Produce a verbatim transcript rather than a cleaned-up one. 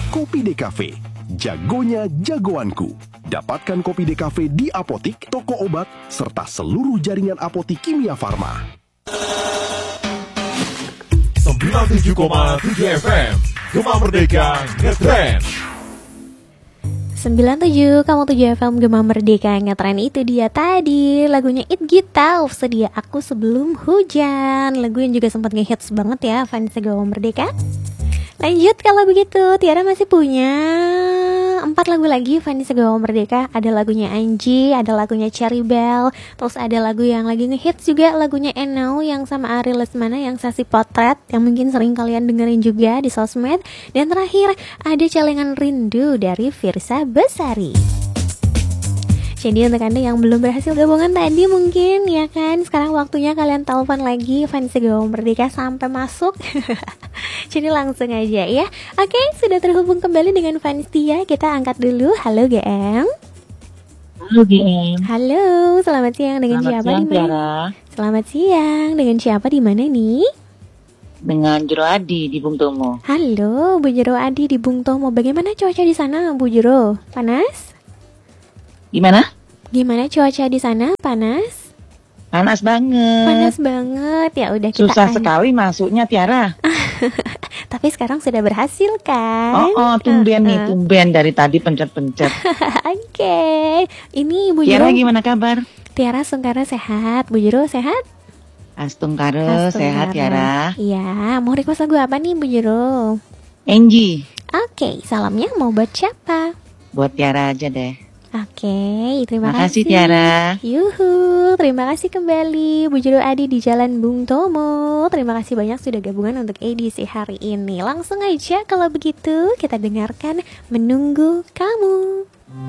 Kopi D Cafe, jagonya jagoanku. Dapatkan Kopi D Cafe di apotik, toko obat, serta seluruh jaringan apotik Kimia Farma. sembilan puluh tujuh koma tujuh F M Gema Merdeka Ngetrend. sembilan puluh tujuh koma tujuh F M Gema Merdeka Ngetrend. Itu dia tadi lagunya It Gita, Sedia Aku Sebelum Hujan. Lagu yang juga sempat nge-hits banget ya fans Gema Merdeka. Lanjut kalau begitu, Tiara masih punya empat lagu lagi fans Gema Merdeka. Ada lagunya Anji, ada lagunya Cherry Bell, terus ada lagu yang lagi nge-hits juga, lagunya Enau yang sama Ari Lesmana yang Sasi Potret, yang mungkin sering kalian dengerin juga di sosmed. Dan terakhir ada Celengan Rindu dari Firsa Besari. Jadi untuk Anda yang belum berhasil gabungan tadi mungkin ya kan, sekarang waktunya kalian telepon lagi fans Gema Merdeka sampai masuk. Jadi langsung aja ya. Oke, sudah terhubung kembali dengan fans Tia. Kita angkat dulu. Halo G M. Halo G M. Halo, selamat siang. Dengan Selamat siapa siang, di mana? Tiara. Selamat siang. Dengan siapa di mana nih? Dengan Jero Adi di Bung Tomo. Halo, Bu Jero Adi di Bung Tomo. Bagaimana cuaca di sana, Bu Jero? Panas? Gimana? Gimana cuaca di sana? Panas? Panas banget. Panas banget. Ya udah kita Susah an- sekali masuknya Tiara. Tapi sekarang sudah berhasil kan? Oh, oh tumben nih, Uh-uh. tumben dari tadi pencet-pencet. Oke. Ini Bu Tiara Jero. gimana kabar? Tiara Sungkara sehat. Bu Jero sehat? Astungkare sehat Tiara. Iya. Mau request lagu apa nih Bu Jero? Angie, Oke. Salamnya mau buat siapa? buat Tiara aja deh. Oke, terima Makasih kasih. Tiara. Yuhu, terima kasih kembali Bu Jero Adi di Jalan Bung Tomo. Terima kasih banyak sudah gabungan untuk edisi hari ini. Langsung aja kalau begitu kita dengarkan Menunggu Kamu.